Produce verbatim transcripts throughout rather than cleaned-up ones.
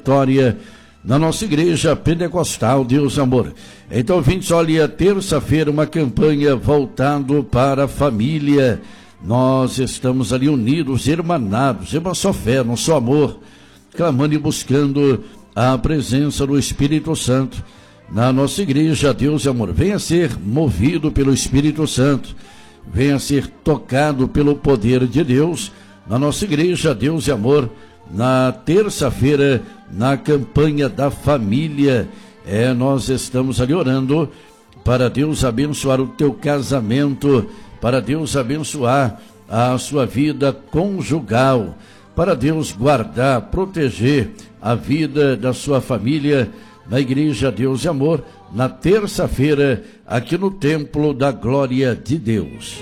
Vitória, na nossa igreja pentecostal Deus Amor. Então, ouvintes, olha, terça-feira uma campanha voltado para a família. Nós estamos ali unidos, irmanados, em uma só fé, um só amor, clamando e buscando a presença do Espírito Santo na nossa igreja Deus Amor. Venha ser movido pelo Espírito Santo, venha ser tocado pelo poder de Deus na nossa igreja Deus e Amor, na terça-feira, na campanha da família. É, nós estamos ali orando para Deus abençoar o teu casamento, para Deus abençoar a sua vida conjugal, para Deus guardar, proteger a vida da sua família na igreja Deus e Amor, na terça-feira, aqui no Templo da Glória de Deus.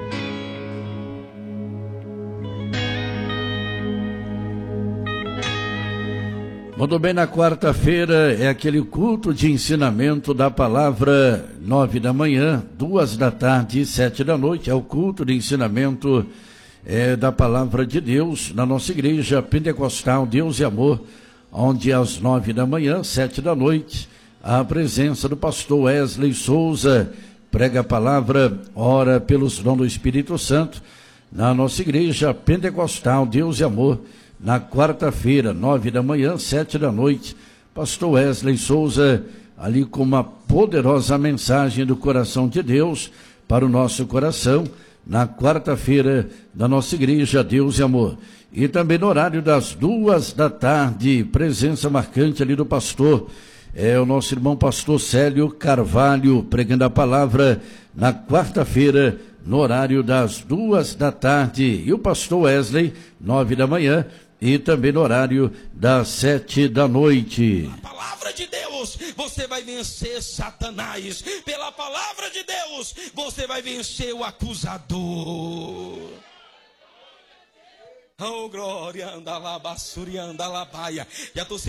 Muito bem, na quarta-feira é aquele culto de ensinamento da palavra, nove da manhã, duas da tarde e sete da noite, é o culto de ensinamento é, da palavra de Deus na nossa igreja pentecostal Deus e Amor, onde às nove da manhã, sete da noite, a presença do pastor Wesley Souza, prega a palavra, ora pelos dons do Espírito Santo, na nossa igreja pentecostal Deus e Amor, na quarta-feira, nove da manhã, sete da noite, pastor Wesley Souza, ali com uma poderosa mensagem do coração de Deus para o nosso coração, na quarta-feira da nossa igreja Deus e Amor. E também no horário das duas da tarde, presença marcante ali do pastor, é o nosso irmão pastor Célio Carvalho, pregando a palavra na quarta-feira, no horário das duas da tarde. E o pastor Wesley, nove da manhã, e também no horário das sete da noite. A palavra de Deus, você vai vencer Satanás. Pela palavra de Deus, você vai vencer o acusador. Oh, glória, anda lá, basuri, anda lá, baia. Já tô